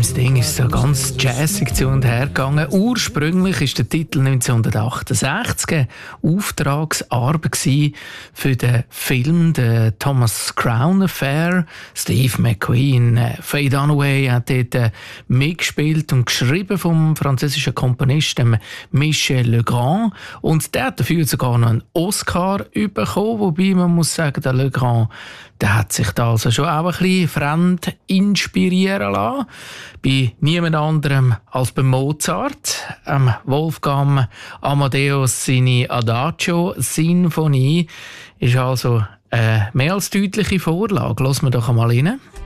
Das Ding ist so ganz jazzig zu und her gegangen. Ursprünglich ist der Titel 1968 eine Auftragsarbeit für den Film «The Thomas Crown Affair». Steve McQueen, Faye Dunaway hat dort mitgespielt und geschrieben vom französischen Komponisten Michel Legrand. Und der hat dafür sogar noch einen Oscar bekommen, wobei man muss sagen, der Legrand, der hat sich da also schon auch ein bisschen fremd inspirieren lassen. Bei niemand anderem als bei Mozart, Wolfgang Amadeus seine Adagio-Sinfonie ist also eine mehr als deutliche Vorlage. Hören wir doch einmal rein.